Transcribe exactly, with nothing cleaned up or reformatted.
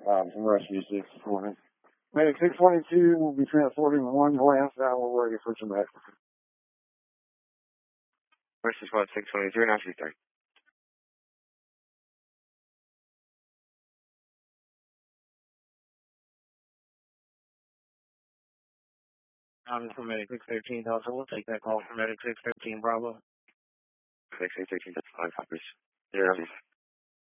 um, some rescue six for me. Medic six twenty-two will be transporting one glance down. We're ready for some medic. Rescue squad six twenty-two, now she's there. I'm from Medic six thirteen, also we'll take that call from Medic six thirteen, Bravo. Medic six thirteen, that's five copies. Zero.